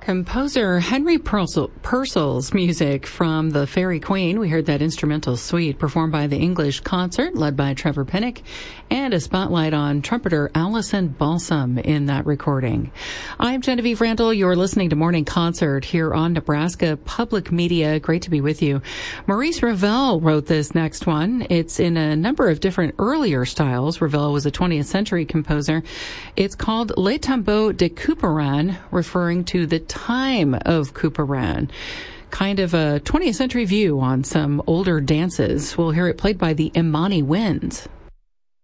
Composer Henry Purcell's music from The Fairy Queen. We heard that instrumental suite performed by the English Concert, led by Trevor Pinnock, and a spotlight on trumpeter Allison Balsam in that recording. I'm Genevieve Randall. You're listening to Morning Concert here on Nebraska Public Media. Great to be with you. Maurice Ravel wrote this next one. It's in a number of different earlier styles. Ravel was a 20th century composer. It's called Les Tombeaux de Couperin, referring to the time of Couperin. Kind of a 20th century view on some older dances. We'll hear it played by the Imani Winds.